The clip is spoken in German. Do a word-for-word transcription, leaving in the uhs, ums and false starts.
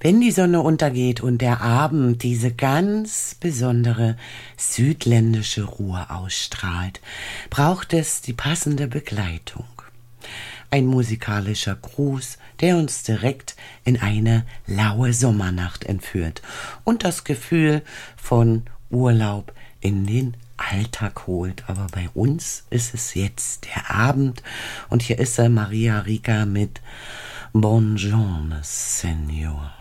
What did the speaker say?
Wenn die Sonne untergeht und der Abend diese ganz besondere südländische Ruhe ausstrahlt, braucht es die passende Begleitung. Ein musikalischer Gruß, der uns direkt in eine laue Sommernacht entführt und das Gefühl von Urlaub in den Alltag holt. Aber bei uns ist es jetzt der Abend und hier ist er, Maria Rika mit Buongiorno, Signor.